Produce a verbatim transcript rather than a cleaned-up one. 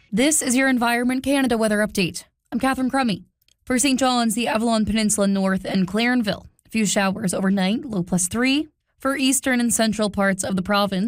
This is your Environment Canada weather update. I'm Catherine Crummy. For Saint John's, the Avalon Peninsula North, and Clarenville, a few showers overnight, low plus three. For eastern and central parts of the province,